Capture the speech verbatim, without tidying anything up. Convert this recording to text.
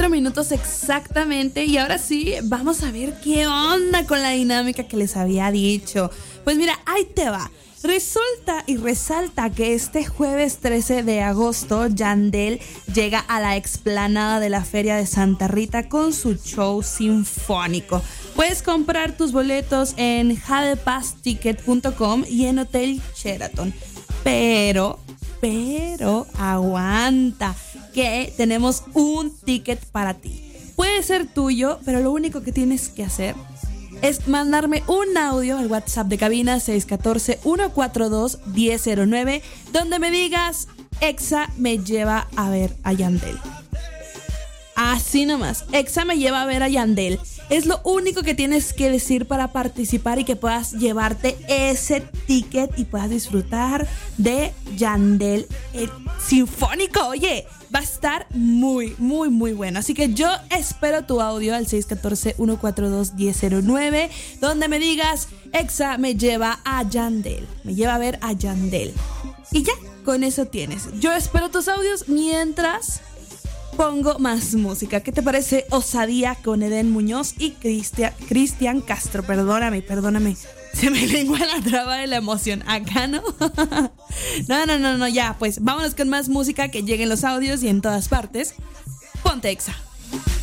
cuatro minutos exactamente. Y ahora sí, vamos a ver qué onda con la dinámica que les había dicho. Pues mira, ahí te va. Resulta y resalta que este jueves trece de agosto, Yandel llega a la explanada de la Feria de Santa Rita con su show sinfónico. Puedes comprar tus boletos en jadepass ticket punto com y en Hotel Sheraton. Pero, pero, aguanta, que tenemos un ticket para ti. Puede ser tuyo, pero lo único que tienes que hacer es mandarme un audio al WhatsApp de cabina seis uno cuatro, uno cuatro dos, uno cero cero nueve, donde me digas, Exa me lleva a ver a Yandel. Así nomás, Exa me lleva a ver a Yandel. Es lo único que tienes que decir para participar y que puedas llevarte ese ticket y puedas disfrutar de Yandel eh, sinfónico. Oye, va a estar muy, muy, muy bueno. Así que yo espero tu audio al seis uno cuatro, uno cuatro dos, uno cero cero nueve, donde me digas, Exa me lleva a Yandel. Me lleva a ver a Yandel. Y ya, con eso tienes. Yo espero tus audios mientras pongo más música. ¿Qué te parece Osadía con Eden Muñoz y Cristian, Cristian Castro? Perdóname, perdóname. Se me lengua la traba de la emoción. Acá, ¿no? No, no, no, no, ya. Pues vámonos con más música, que lleguen los audios y en todas partes. Ponte Exa.